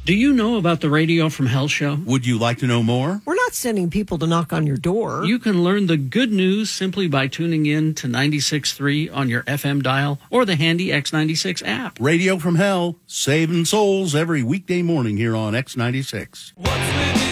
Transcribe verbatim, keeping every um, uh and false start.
Do you know about the Radio from Hell show? Would you like to know more? We're not sending people to knock on your door. You can learn the good news simply by tuning in to ninety-six point three on your F M dial or the handy X ninety-six app. Radio from Hell, saving souls every weekday morning here on X ninety-six. What's with